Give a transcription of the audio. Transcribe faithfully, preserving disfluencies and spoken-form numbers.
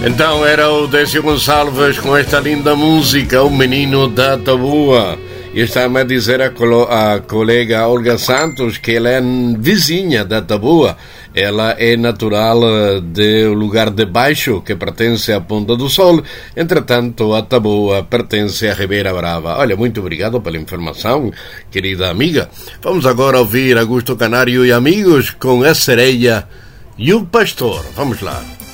Então era o Décio Gonçalves com esta linda música, O Menino da Taboa. E está-me a dizer a, colo- a colega Olga Santos que ela é vizinha da Taboa. Ela é natural do lugar de Baixo, que pertence à Ponta do Sol. Entretanto, a Taboa pertence à Ribeira Brava. Olha, muito obrigado pela informação, querida amiga. Vamos agora ouvir Augusto Canário e Amigos com A Sereia e o Pastor. Vamos lá.